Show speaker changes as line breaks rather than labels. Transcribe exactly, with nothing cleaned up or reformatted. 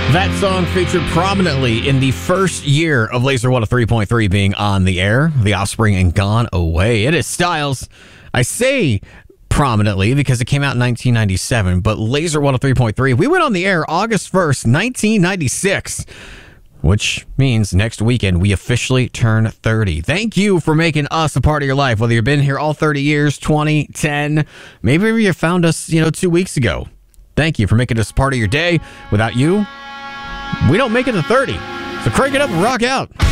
That song featured prominently in the first year of Laser one oh three point three being on the air. The Offspring and Gone Away. It is Styles. I say prominently because it came out in nineteen ninety-seven, but Laser one oh three point three, we went on the air August first, nineteen ninety-six, which means next weekend we officially turn thirty. Thank you for making us a part of your life, whether you've been here all thirty years, twenty, ten, maybe you found us, you know, two weeks ago. Thank you for making us part of your day. Without you, we don't make it to thirty. So crank it up and rock out.